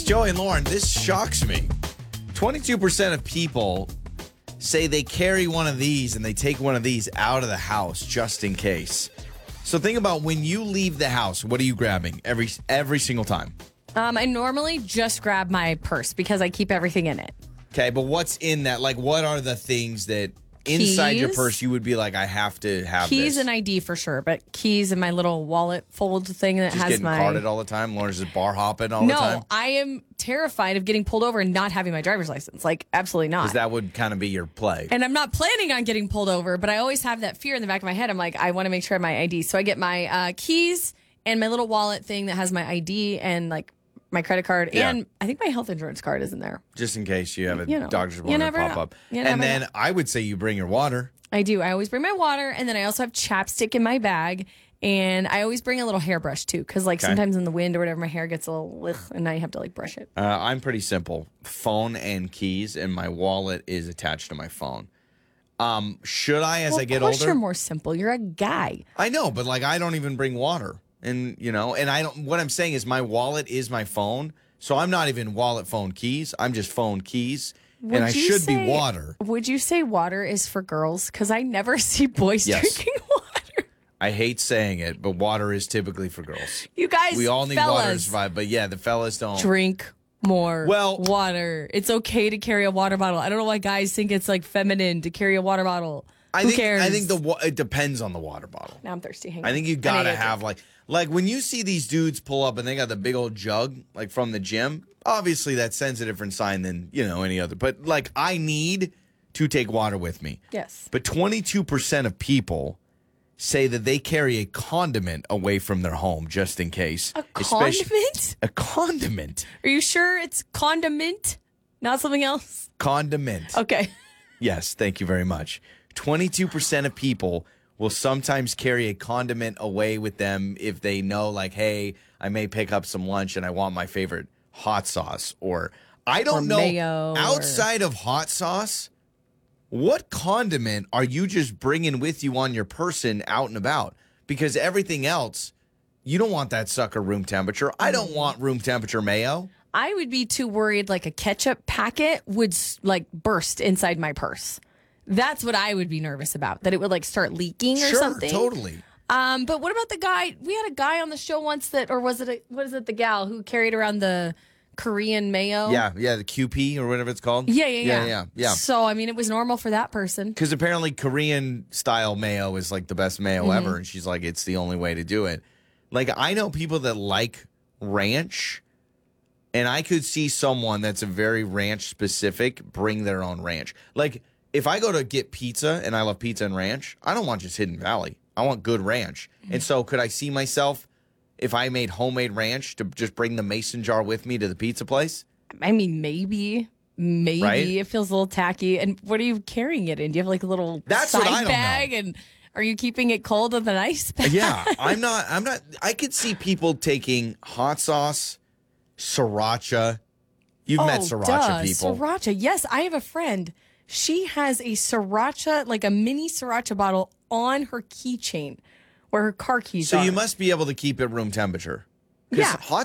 Joey and Lauren. This shocks me. 22% of people say they carry one of these and they take one of these out of the house just in case. So think about when you leave the house, what are you grabbing every single time? I normally just grab my purse because I keep everything in it. Okay, but what's in that? Like, what are the things that inside your Keys? purse you would be like, I have to have Keys this? and ID for sure, but keys and my little wallet fold thing that Just has getting my... carded all the time? Lauren's just bar hopping all the time? No, I am terrified of getting pulled over and not having my driver's license. Like, absolutely not. Because that would kind of be your play. And I'm not planning on getting pulled over, but I always have that fear in the back of my head. I'm like, I want to make sure I have my ID. So I get my keys and my little wallet thing that has my ID and like my credit card. Yeah. And I think my health insurance card is in there. Just in case you have a You know, doctor's you appointment never pop know. up. You And never then know. I would say you bring your water. I do. I always bring my water, and then I also have chapstick in my bag. And I always bring a little hairbrush too, because like sometimes in the wind or whatever, my hair gets a little ugh, and now you have to like brush it. I'm pretty simple. Phone and keys, and my wallet is attached to my phone. Should I, as I get Of course, older? you're more simple. You're a guy. I know, but like I don't even bring water, and and I don't. What I'm saying is my wallet is my phone, so I'm not even wallet, phone, keys. I'm just phone, keys, and I you should be say- water. Would you say water is for girls? Because I never see boys Yes. drinking water. I hate saying it, but water is typically for girls. You guys, We all need water to fellas, survive, but yeah, the fellas don't. drink more Well- water. It's okay to carry a water bottle. I don't know why guys think it's like feminine to carry a water bottle. Who cares? I think it depends on the water bottle. Now I'm thirsty. Hang I on. think you need gotta a have drink. like when you see these dudes pull up and they got the big old jug like from the gym. Obviously, that sends a different sign than any other. But like, I need to take water with me. Yes. But 22% of people say that they carry a condiment away from their home just in case. A condiment? A condiment. Are you sure it's condiment, not something else? Condiment. Okay. Yes, thank you very much. 22% of people will sometimes carry a condiment away with them if they know, like, hey, I may pick up some lunch and I want my favorite hot sauce. Or I don't Or know. mayo, or- Outside of hot sauce, what condiment are you just bringing with you on your person out and about? Because everything else, you don't want that sucker room temperature. I don't want room temperature mayo. I would be too worried like a ketchup packet would like burst inside my purse. That's what I would be nervous about, that it would like start leaking or Sure, something. totally. But what about the guy? We had a guy on the show once the gal who carried around the Korean mayo? Yeah, the QP or whatever it's called. Yeah. Yeah. So, I mean, it was normal for that person. Because apparently Korean style mayo is like the best mayo ever. And she's like, it's the only way to do it. Like, I know people that like ranch, and I could see someone that's a very ranch specific bring their own ranch. Like, if I go to get pizza and I love pizza and ranch, I don't want just Hidden Valley. I want good ranch. And so could I see myself, if I made homemade ranch, to just bring the mason jar with me to the pizza place? I mean, maybe Right? it feels a little tacky. And what are you carrying it in? Do you have like a little That's side what I don't bag? know. And are you keeping it cold with an ice bag? Yeah, I'm not. I could see people taking hot sauce, sriracha. You've met sriracha people. Sriracha. Yes, I have a friend. She has a sriracha, like a mini sriracha bottle on her keychain where her car keys So are. you must be able to keep it room temperature. 'Cause Yeah. hot